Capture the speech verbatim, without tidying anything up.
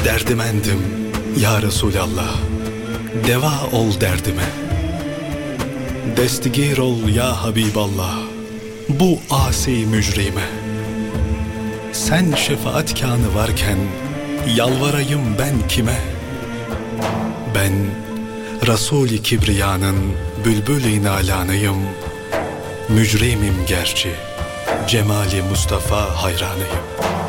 Derdimendim ya Resulallah, deva ol derdime. Destigir ol ya Habiballah, bu asi mücrime. Sen şefaatkanı varken yalvarayım ben kime? Ben Resul-i Kibriya'nın bülbül-i nalanıyım. Mücrimim gerçi, cemali Mustafa hayranıyım.